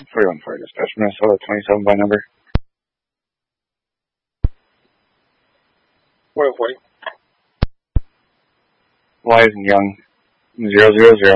41 dispatch, Minnesota, 27 by number. 4040. Y is in Young, 000.